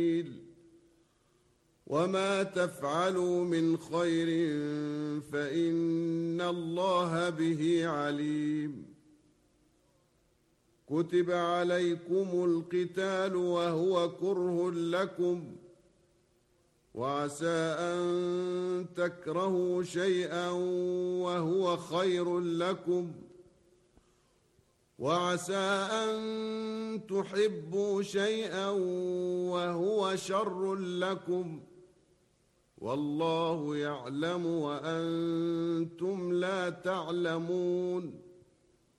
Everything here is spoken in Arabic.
وما تفعلوا من خير فإن الله به عليم. كتب عليكم القتال وهو كره لكم، وعسى أن تكرهوا شيئا وهو خير لكم، وعسى أن تحبوا شيئا وهو شر لكم، والله يعلم وأنتم لا تعلمون.